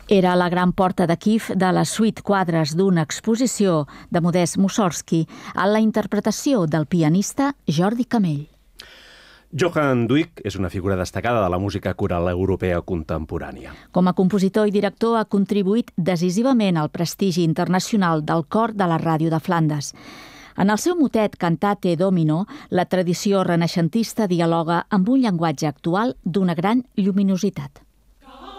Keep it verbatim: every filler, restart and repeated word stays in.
Era la gran porta de Kíev de les suite quadres d'una exposició de Modest Mussorgsky a la interpretació del pianista Jordi Camell. Johann Duick és una figura destacada de la música coral europea contemporània. Com a compositor i director ha contribuït decisivament al prestigi internacional del cor de la ràdio de Flandes. En el seu motet Cantate Domino, la tradició renaixentista dialoga amb un llenguatge actual d'una gran lluminositat.